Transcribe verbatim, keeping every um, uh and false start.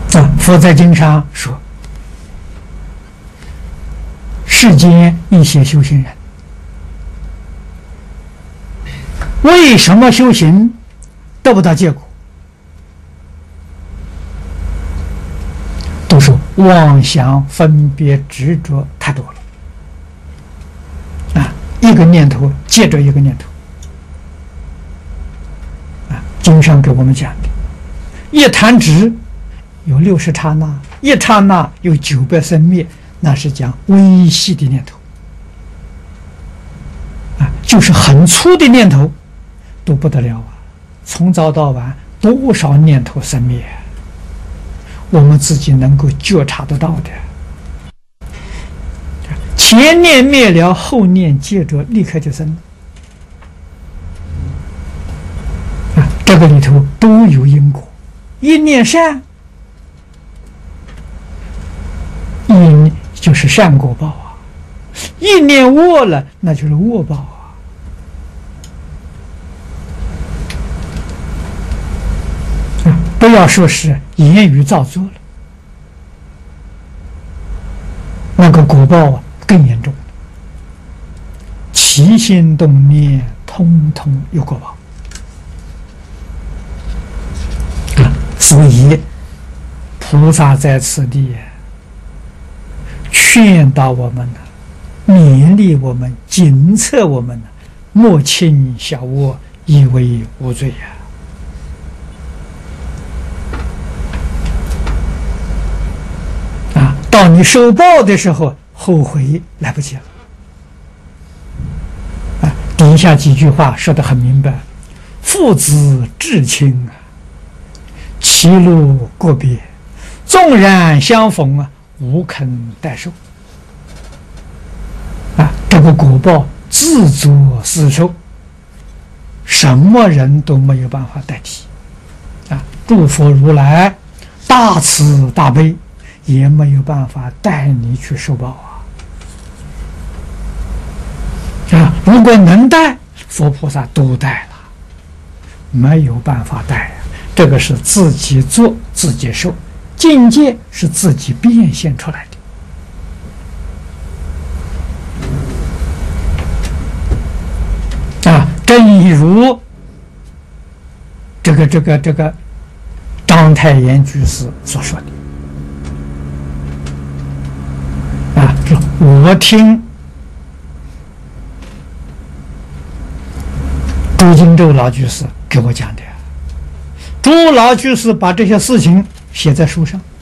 啊，佛在经上说，世间一些修行人，为什么修行得不到结果？都是妄想、分别、执着太多了啊！一个念头接着一个念头啊！经上给我们讲的，一弹指有六十刹那，一刹那有九百生灭，那是讲微细的念头啊，就是很粗的念头都不得了啊！从早到晚多少念头生灭啊，我们自己能够觉察得到的。前念灭了，后念接着立刻就生了啊！这个里头都有因果，一念善，一就是善果报啊；一念恶了，那就是恶报啊。啊，不要说是言语造作了，那个果报啊更严重，起心动念通通有果报啊！所以菩萨在此地劝导我们呢，勉励我们，警策我们呢，莫轻小我，以为无罪呀！啊，到你受报的时候，后悔来不及了。啊，底下几句话说得很明白：父子至亲啊，其路各别，纵然相逢啊，无肯代受。啊，这个果报自作自受，什么人都没有办法代替。啊，诸佛如来大慈大悲，也没有办法带你去受报啊！啊，如果能带，佛菩萨都带了，没有办法带啊！这个是自己做自己受，境界是自己变现出来的啊！正如这个这个这个章太炎居士所说的啊，说我听朱金洲老居士给我讲的，朱老居士把这些事情写在书上。